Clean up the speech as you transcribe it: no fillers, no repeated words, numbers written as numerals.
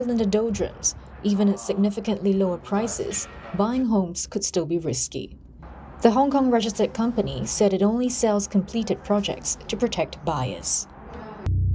in the doldrums. Even at significantly lower prices, buying homes could still be risky. The Hong Kong registered company said it only sells completed projects to protect buyers.